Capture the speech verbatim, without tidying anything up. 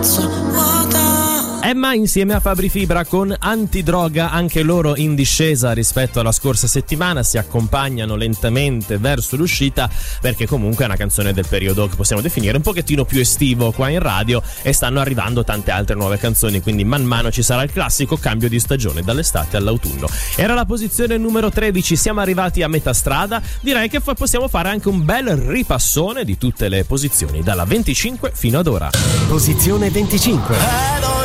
Emma insieme a Fabri Fibra con Antidroga, anche loro in discesa rispetto alla scorsa settimana, si accompagnano lentamente verso l'uscita perché comunque è una canzone del periodo che possiamo definire un pochettino più estivo qua in radio e stanno arrivando tante altre nuove canzoni, quindi man mano ci sarà il classico cambio di stagione dall'estate all'autunno. Era la posizione numero tredici, siamo arrivati a metà strada, direi che possiamo fare anche un bel ripassone di tutte le posizioni dalla venticinque fino ad ora. Posizione venticinque.